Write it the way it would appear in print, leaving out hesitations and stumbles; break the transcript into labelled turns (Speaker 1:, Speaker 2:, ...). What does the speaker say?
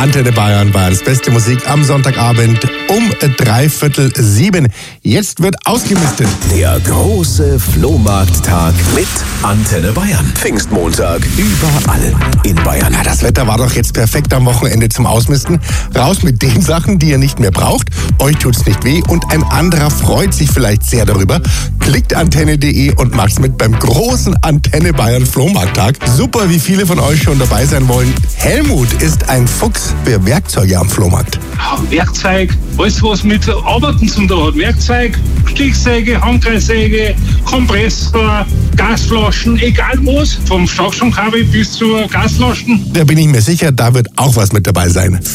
Speaker 1: Antenne Bayern, Bayerns beste Musik am Sonntagabend um 6:45. Jetzt wird ausgemistet.
Speaker 2: Der große Flohmarkttag mit Antenne Bayern. Pfingstmontag überall in Bayern.
Speaker 1: Ja, das Wetter war doch jetzt perfekt am Wochenende zum Ausmisten. Raus mit den Sachen, die ihr nicht mehr braucht. Euch tut's nicht weh und ein anderer freut sich vielleicht sehr darüber. Klickt antenne.de und macht's mit beim großen Antenne Bayern Flohmarkttag. Super, wie viele von euch schon dabei sein wollen. Helmut ist ein Fuchs für Werkzeuge am Flohmarkt.
Speaker 3: Werkzeug, alles was mit Arbeiten zu tun hat. Werkzeug, Stichsäge, Handkreissäge, Kompressor, Gasflaschen, egal was. Vom Stachschraubkabel bis zur Gasflaschen.
Speaker 1: Da bin ich mir sicher, da wird auch was mit dabei sein.